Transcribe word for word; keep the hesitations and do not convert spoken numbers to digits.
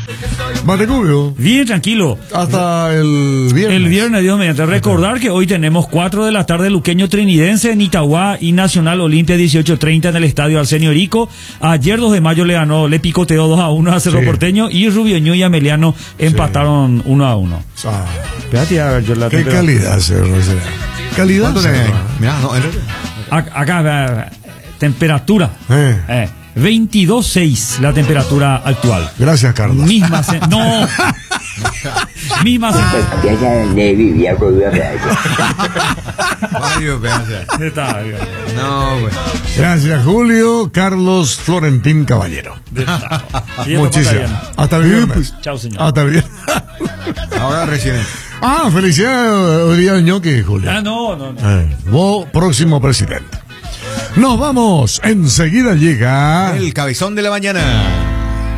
Matecubio. Bien tranquilo. Hasta el viernes. El viernes, Dios mediante. Recordar que hoy tenemos cuatro de la tarde Luqueño Trinidense en Itagua y Nacional Olimpia dieciocho treinta en el estadio Arsenio Rico. Ayer dos de mayo le ganó, le picoteó dos a uno a Cerro Sí. Porteño y Rubioño y Ameliano empataron uno a uno. Ah, Espérate, a ver, yo la qué temperatura. calidad, señor. Calidad. ¿Cuánto tenés? señor. Mirá, no, en- Ac- Acá, eh, temperatura. Eh, Eh, veintidós punto seis la temperatura actual. Gracias, Carlos. Misma se- no. Misma se- Ya ya le vivía con la Mario, gracias. Está bien. No, güey. Gracias, Julio. Carlos Florentín Caballero. Y esto pasa Muchísimas. bien. Hasta el viernes. Chao, señor. Hasta el viernes. Ahora recién. Ah, felicidades hoy día del ñoqui, Julio. Ah, no, no, no. Eh, vos, próximo presidente. Nos vamos. Enseguida llega. El cabezón de la mañana.